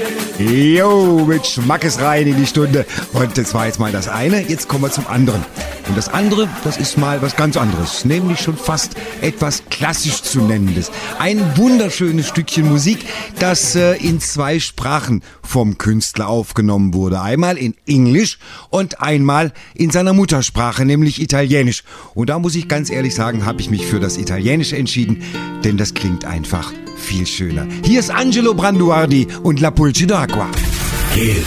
Jo, mit Schmackes rein in die Stunde. Und das war jetzt mal das eine, jetzt kommen wir zum anderen. Und das andere, das ist mal was ganz anderes, nämlich schon fast etwas klassisch zu nennendes. Ein wunderschönes Stückchen Musik, das in 2 Sprachen vom Künstler aufgenommen wurde. Einmal in Englisch und einmal in seiner Muttersprache, nämlich Italienisch. Und da muss ich ganz ehrlich sagen, habe ich mich für das Italienische entschieden, denn das klingt einfach viel schöner. Hier ist Angelo Branduardi und La Pulce d'Acqua.